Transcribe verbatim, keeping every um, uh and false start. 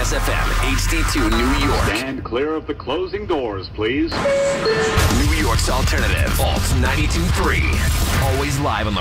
S F M, H D two, New York. Stand clear of the closing doors, please. New York's alternative, Alt ninety-two point three. Always live on the